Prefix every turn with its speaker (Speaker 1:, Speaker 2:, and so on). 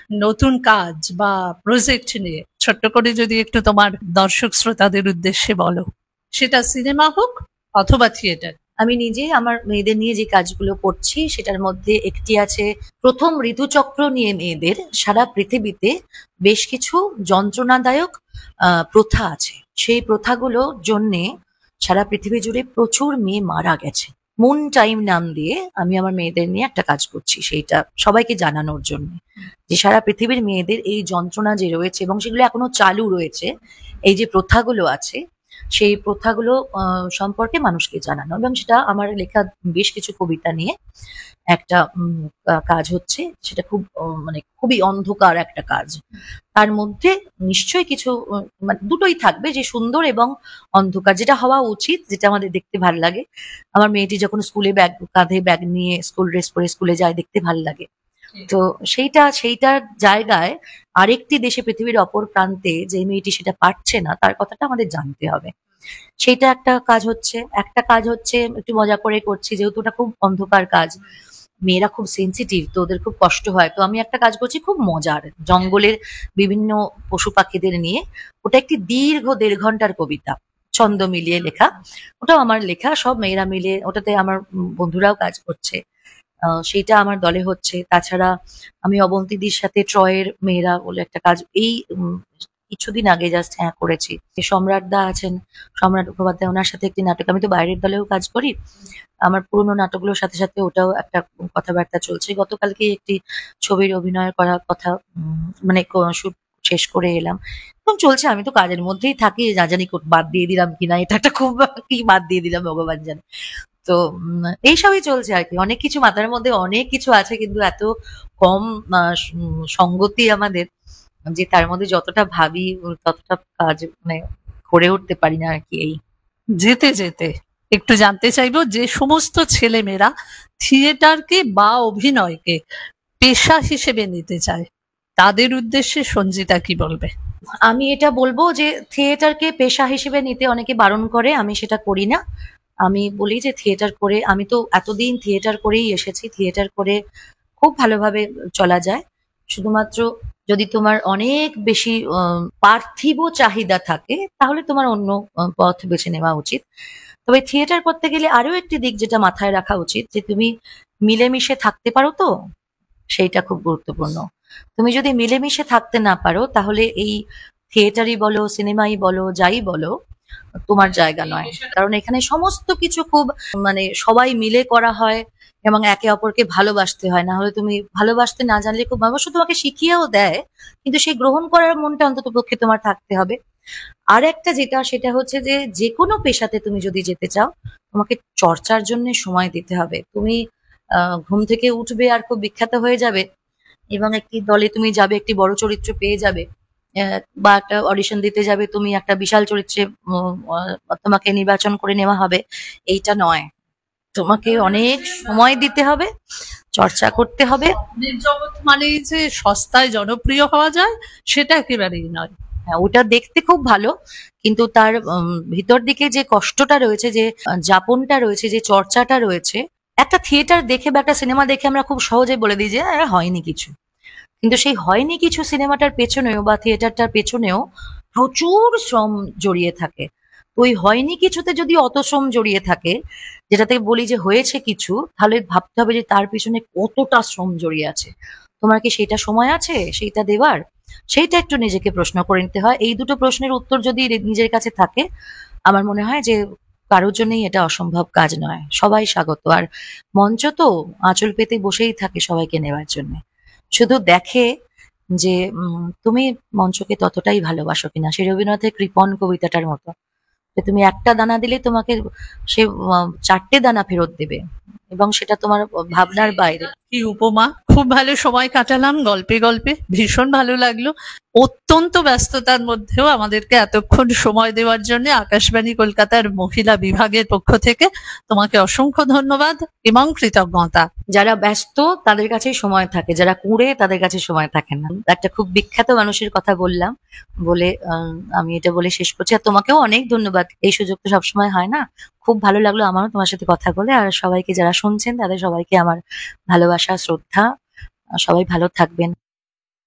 Speaker 1: নতুন কাজ বা প্রজেক্ট নিয়ে ছোট্ট করে যদি একটু তোমার দর্শক শ্রোতাদের উদ্দেশ্যে বলো, সেটা সিনেমা হোক অথবা থিয়েটার।
Speaker 2: আমি নিজে আমার মেয়েদের নিয়ে যে কাজগুলো করছি সেটার মধ্যে একটি আছে প্রথম ঋতুচক্র নিয়ে মেয়েদের। সারা পৃথিবীতে বেশ কিছু যন্ত্রণাদায়ক প্রথা আছে, সেই প্রথাগুলোর জন্যে সারা পৃথিবী জুড়ে প্রচুর মেয়ে মারা গেছে। মুন টাইম নাম দিয়ে আমি আমার মেয়েদের নিয়ে একটা কাজ করছি, সেইটা সবাইকে জানানোর জন্য যে সারা পৃথিবীর মেয়েদের এই যন্ত্রণা যে রয়েছে এবং সেগুলো এখনো চালু রয়েছে, এই যে প্রথাগুলো আছে সেই প্রথাগুলো সম্পর্কে মানুষকে জানানো, এবং সেটা আমার লেখা বেশ কিছু কবিতা নিয়ে একটা কাজ হচ্ছে। সেটা খুব মানে খুবই অন্ধকার একটা কাজ। তার মধ্যে নিশ্চয়ই কিছু মানে দুটোই থাকবে, যে সুন্দর এবং অন্ধকার, যেটা হওয়া উচিত, যেটা আমাদের দেখতে ভাল লাগে। আমার মেয়েটি যখন স্কুলে ব্যাগ কাঁধে ব্যাগ নিয়ে স্কুল ড্রেস পরে স্কুলে যায়, দেখতে ভাল লাগে। তো সেইটার জায়গায় আরেকটি দেশে, পৃথিবীর অপর প্রান্তে যে মেয়েটি সেটা পারছে না, তার কথাটা আমাদের জানতে হবে। সেইটা একটা কাজ হচ্ছে। একটা কাজ হচ্ছে একটু মজা করে করছি, যেহেতু ওটা খুব অন্ধকার কাজ, মেয়েরা খুব সেনসিটিভ, তো ওদের খুব কষ্ট হয়। তো আমি একটা কাজ করছি খুব মজার, জঙ্গলের বিভিন্ন পশু পাখিদের নিয়ে। ওটা একটি দীর্ঘ ১.৫ ঘন্টার কবিতা, ছন্দ মিলিয়ে লেখা। ওটাও আমার লেখা, সব মেয়েরা মিলে, ওটাতে আমার বন্ধুরাও কাজ করছে। সেইটা আমার দলে হচ্ছে। তাছাড়া আমি অবন্তীদির সাথে ট্রয়ের মেয়েরা বলে একটা কাজ এই কিছুদিন আগে জাস্ট করেছি। সম্রাট দা আছেন, সম্রাট মুখোপাধ্যায়, ওনার সাথে একটি নাটক, আমি তো বাইরের দলেও কাজ করি, আমার পুরোনো নাটকগুলোর সাথে সাথে ওটাও একটা কথাবার্তা চলছে। গতকালকে একটি ছবির অভিনয় করার কথা, মানে শুট শেষ করে এলাম, এবং চলছে। আমি তো কাজের মধ্যেই থাকি, না জানি বাদ দিয়ে দিলাম কিনা, এটা একটা খুব কি বাদ দিয়ে দিলাম ভগবান জানে। তো এইসবই চলছে আর কি। অনেক কিছু মাথার মধ্যে, অনেক কিছু আছে, কিন্তু এত কম সঙ্গতি আমাদের, যে তার মধ্যে যতটা ভাবি ততটা কাজ মানে করে উঠতে পারি না আর কি। এই
Speaker 1: যেতে যেতে একটু জানতে চাইবো, যে সমস্ত ছেলেমেয়েরা থিয়েটারকে বা অভিনয়কে পেশা হিসেবে নিতে চায়, তাদের উদ্দেশ্যে সঞ্জিতা কি বলবে?
Speaker 2: আমি এটা বলবো যে থিয়েটারকে পেশা হিসেবে নিতে অনেকে বারণ করে, আমি সেটা করি না। আমি বলি যে থিয়েটার করে, আমি তো এতদিন থিয়েটার করেই এসেছি, থিয়েটার করে খুব ভালোভাবে চলা যায়। শুধুমাত্র যদি তোমার অনেক বেশি পার্থিব চাহিদা থাকে, তাহলে তোমার অন্য পথ বেছে নেওয়া উচিত। তবে থিয়েটার করতে গেলে আরো একটি দিক যেটা মাথায় রাখা উচিত, যে তুমি মিলেমিশে থাকতে পারো তো, সেইটা খুব গুরুত্বপূর্ণ। তুমি যদি মিলেমিশে থাকতে না পারো, তাহলে এই থিয়েটারই বলো, সিনেমাই বলো, যাই বলো, তোমার জায়গা নয়। কারণ এখানে সমস্ত কিছু খুব মানে সবাই মিলে করা হয়, এবং একে অপরকে ভালোবাসতে হয়। না হলে তুমি ভালোবাসতে না জানলে, খুব অবশ্য তোমাকে শিখিয়েও দেয়, কিন্তু সেই গ্রহণ করার মনটা অন্তত পক্ষে তোমার থাকতে হবে। আর একটা যেটা, সেটা হচ্ছে যে যে কোনো পেশাতে তুমি যদি যেতে চাও, তোমাকে চর্চার জন্য সময় দিতে হবে। তুমি ঘুম থেকে উঠবে আর খুব বিখ্যাত হয়ে যাবে, এবং একটি দলে তুমি যাবে, একটি বড় চরিত্র পেয়ে যাবে, বা একটা অডিশন দিতে যাবে, তুমি একটা বিশাল চরিত্রে তোমাকে নির্বাচন করে নেওয়া হবে, এইটা নয়। তোমাকে অনেক সময় দিতে হবে, চর্চা করতে হবে।
Speaker 1: স্বপ্নের জগৎ মানেই যে সস্তায় জনপ্রিয় হওয়া যায়, সেটা একেবারেই নয়।
Speaker 2: হ্যাঁ, ওটা দেখতে খুব ভালো, কিন্তু তার ভিতর দিকে যে কষ্টটা রয়েছে, যে যাপনটা রয়েছে, যে চর্চাটা রয়েছে, একটা থিয়েটার দেখে বা একটা সিনেমা দেখে আমরা খুব সহজে বলে দিই যে হয়নি কিছু, কিন্তু সেই হয়নি কিছু সিনেমাটার পেছনেও বা থিয়েটারটার পেছনেও প্রচুর শ্রম জড়িয়ে থাকে। তো ওই হয়নি কিছুতে যদি অত শ্রম জড়িয়ে থাকে, যেটাতে বলি যে হয়েছে কিছু, তাহলে ভাবতে হবে যে তার পিছনে কতটা শ্রম জড়িয়ে আছে। তোমার কি সেটা সময় আছে সেইটা দেবার? সেইটা একটু নিজেকে প্রশ্ন করে নিতে হয়। এই দুটো প্রশ্নের উত্তর যদি নিজের কাছে থাকে, আমার মনে হয় যে কারোর জন্যই এটা অসম্ভব কাজ নয়। সবাই স্বাগত। আর মঞ্চ তো আঁচল পেতে বসেই থাকে সবাইকে নেওয়ার জন্য। শুধু দেখে যে তুমি মঞ্চকে ততটাই ভালোবাসো কিনা। সেই রবীন্দ্রনাথের কৃপণ কবিতাটার মতো, যে তুমি একটা দানা দিলে তোমাকে সে ৪টে দানা ফেরত দেবে, এবং সেটা তোমার ভাবনার বাইরে।
Speaker 1: কি উপমা! খুব ভালো সময় কাটালাম গল্পে গল্পে, ভীষণ ভালো লাগলো। অত্যন্ত ব্যস্ততার মধ্যেও আমাদেরকে এতক্ষণ সময় দেওয়ার জন্য আকাশবাণী কলকাতার মহিলা বিভাগের পক্ষ থেকে তোমাকে অসংখ্য ধন্যবাদ এবং কৃতজ্ঞতা।
Speaker 2: যারা ব্যস্ত তাদের কাছেই সময় থাকে, যারা কুঁড়ে তাদের কাছে সময় থাকে না। একটা খুব বিখ্যাত মানুষের কথা বললাম বলে আমি এটা বলে শেষ করছি। আর তোমাকেও অনেক ধন্যবাদ, এই সুযোগ তো সবসময় হয় না। খুব ভালো লাগলো আমারও তোমার সাথে কথা বলে। আর সবাইকে যারা শুনছেন, তাদের সবাইকে আমার ভালোবাসা, শ্রদ্ধা। সবাই ভালো থাকবেন।